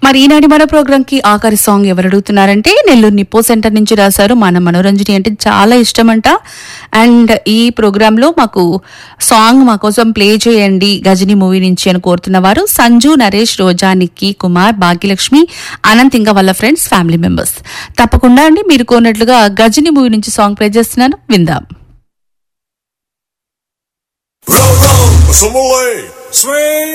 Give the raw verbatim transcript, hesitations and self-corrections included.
మరి ఈనాటి మన ప్రోగ్రామ్ కి ఆఖరి సాంగ్ ఎవరు అడుగుతున్నారంటే నెల్లూరు నిప్పో సెంటర్ నుంచి రాశారు. మన మనోరంజని అంటే చాలా ఇష్టమంట. అండ్ ఈ ప్రోగ్రామ్ లో మాకు సాంగ్ మా కోసం ప్లే చేయండి గజని మూవీ నుంచి అని కోరుతున్న వారు సంజు, నరేష్, రోజా, నిక్కీ, కుమార్, భాగ్యలక్ష్మి, అనంత్ ఇంకా వాళ్ళ ఫ్రెండ్స్, ఫ్యామిలీ మెంబర్స్. తప్పకుండా అండి మీరు కోరినట్లుగా గజని మూవీ నుంచి సాంగ్ ప్లే చేస్తున్నాను, విందాం. Roll, roll, some away. Swing.